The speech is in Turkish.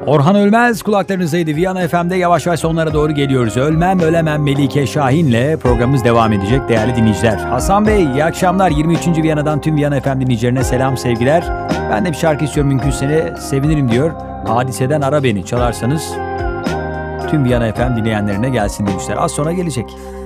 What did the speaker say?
Orhan Ölmez kulaklarınızdaydı. Viyana FM'de yavaş yavaş sonlara doğru geliyoruz. Ölmem ölemem Melike Şahin'le programımız devam edecek değerli dinleyiciler. Hasan Bey iyi akşamlar. 23. Viyana'dan tüm Viyana FM dinleyicilerine selam sevgiler. Ben de bir şarkı istiyorum, mümkünse sevinirim diyor. Hadise'den Ara Beni çalarsanız tüm Viyana FM dinleyenlerine gelsin demişler. Az sonra gelecek.